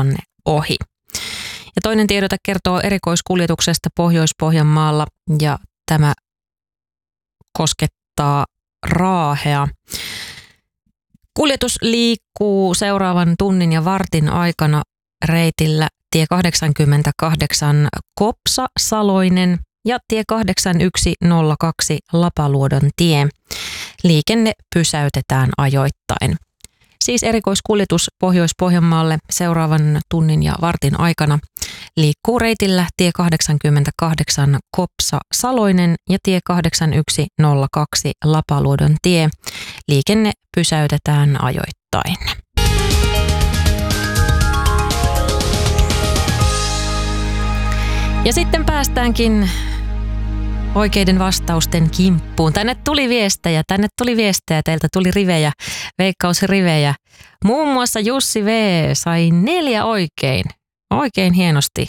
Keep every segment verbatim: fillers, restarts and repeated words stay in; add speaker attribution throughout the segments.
Speaker 1: tilanne ohi. Ja toinen tiedote kertoo erikoiskuljetuksesta Pohjois-Pohjanmaalla ja tämä koskettaa Raahea. Kuljetus liikkuu seuraavan tunnin ja vartin aikana reitillä tie kahdeksankymmentäkahdeksan Kopsa-Saloinen ja tie kahdeksankymmentäyksi Lapaluodon tie. Liikenne pysäytetään ajoittain. Siis erikoiskuljetus Pohjois-Pohjanmaalle seuraavan tunnin ja vartin aikana liikkuu reitillä tie kahdeksankymmentäkahdeksan Kopsa-Saloinen ja tie kahdeksankymmentäyksi Lapaluodon tie. Liikenne pysäytetään ajoittain. Ja sitten päästäänkin oikeiden vastausten kimppuun. Tänne tuli viestejä, tänne tuli viestejä, teiltä tuli rivejä, veikkausrivejä. Muun muassa Jussi V. sai neljä oikein. Oikein hienosti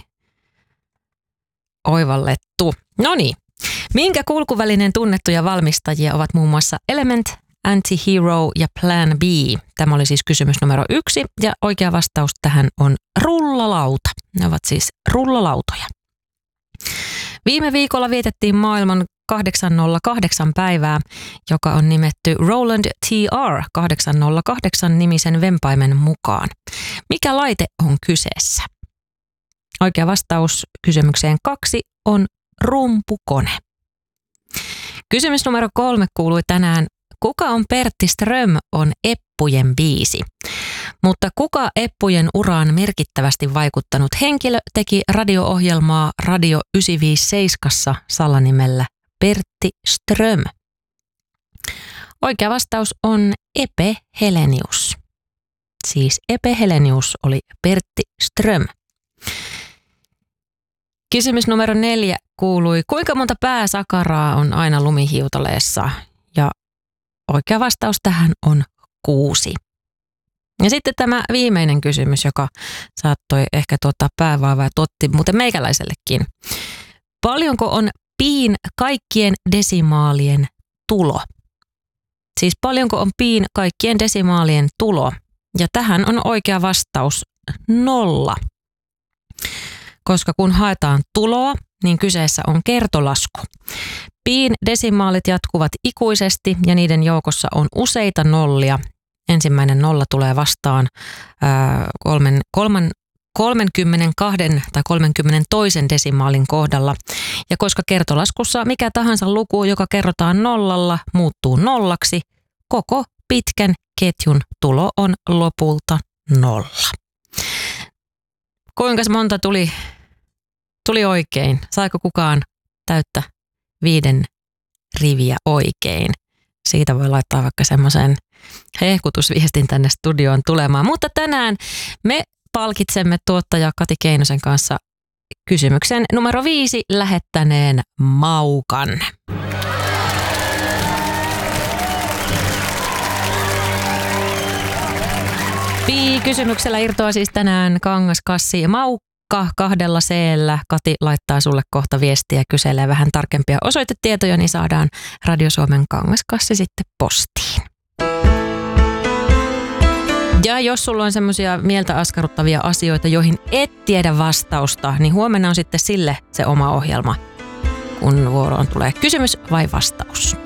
Speaker 1: oivallettu. No niin, minkä kulkuvälineen tunnettuja valmistajia ovat muun muassa Element, Anti-Hero ja Plan B? Tämä oli siis kysymys numero yksi ja oikea vastaus tähän on rullalauta. Ne ovat siis rullalautoja. Viime viikolla vietettiin maailman kahdeksansataakahdeksan päivää, joka on nimetty Roland T R kahdeksansataakahdeksan nimisen vempaimen mukaan. Mikä laite on kyseessä? Oikea vastaus kysymykseen kaksi on rumpukone. Kysymys numero kolme kuului tänään, kuka on Pertti Ström on Eppujen biisi? Mutta kuka Eppujen uraan merkittävästi vaikuttanut henkilö teki radio-ohjelmaa Radio yhdeksänsataaviisikymmentäseitsemän salanimellä Pertti Ström? Oikea vastaus on Epe Helenius. Siis Epe Helenius oli Pertti Ström. Kysymys numero neljä kuului, kuinka monta pääsakaraa on aina lumihiutaleessa? Ja oikea vastaus tähän on kuusi. Ja sitten tämä viimeinen kysymys, joka saattoi ehkä tuottaa päävaivaa ja totti muuten meikäläisellekin. Paljonko on piin kaikkien desimaalien tulo? Siis paljonko on piin kaikkien desimaalien tulo? Ja tähän on oikea vastaus nolla. Koska kun haetaan tuloa, niin kyseessä on kertolasku. Piin desimaalit jatkuvat ikuisesti ja niiden joukossa on useita nollia. Ensimmäinen nolla tulee vastaan ää, kolmen, kolman, kolmekymmentäkaksi tai kolmekymmentäkaksi desimaalin kohdalla. Ja koska kertolaskussa mikä tahansa luku, joka kerrotaan nollalla, muuttuu nollaksi, koko pitkän ketjun tulo on lopulta nolla. Kuinka monta tuli, tuli oikein? Saiko kukaan täyttä viiden riviä oikein? Siitä voi laittaa vaikka semmoisen hehkutusviestin tänne studioon tulemaan. Mutta tänään me palkitsemme tuottaja Kati Keinosen kanssa kysymyksen numero viisi lähettäneen Maukan. Pi-kysymyksellä irtoaa siis tänään kangaskassi Maukka kahdella C-llä. Kati laittaa sulle kohta viestiä ja kyselee vähän tarkempia osoitetietoja, niin saadaan Radio Suomen kangaskassi sitten postiin. Ja jos sulla on semmoisia mieltä askarruttavia asioita, joihin et tiedä vastausta, niin huomenna on sitten sille se oma ohjelma, kun vuoroon tulee kysymys vai vastaus.